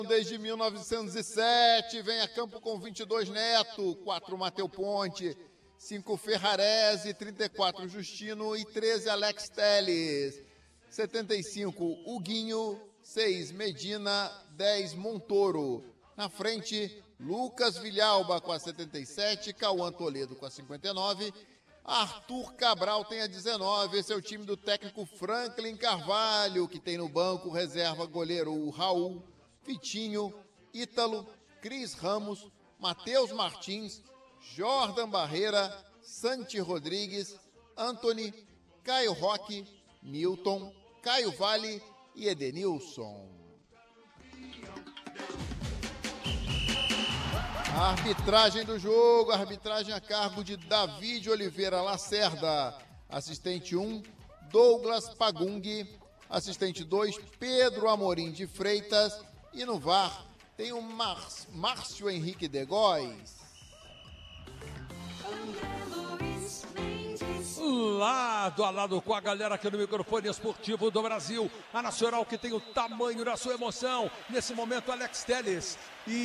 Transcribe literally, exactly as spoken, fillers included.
Desde mil novecentos e sete, vem a campo com vinte e dois Neto, quatro Mateu Ponte, cinco Ferrarese, trinta e quatro Justino e treze Alex Telles. setenta e cinco Huguinho, seis Medina, dez Montoro. Na frente, Lucas Villalba com a setenta e sete, Cauã Toledo com a cinquenta e nove, Arthur Cabral tem a dezenove. Esse é o time do técnico Franklin Carvalho, que tem no banco reserva goleiro Raul, Vitinho, Ítalo, Cris Ramos, Matheus Martins, Jordan Barreira, Santi Rodrigues, Anthony, Caio Roque, Newton, Caio Vale e Edenilson. A arbitragem do jogo, a arbitragem a cargo de David Oliveira Lacerda. Assistente um, Douglas Pagung. Assistente dois, Pedro Amorim de Freitas. E no V A R tem o Mar- Márcio Henrique Degóis. Lado a lado com a galera aqui no microfone esportivo do Brasil. A Nacional que tem o tamanho da sua emoção. Nesse momento, Alex Telles. E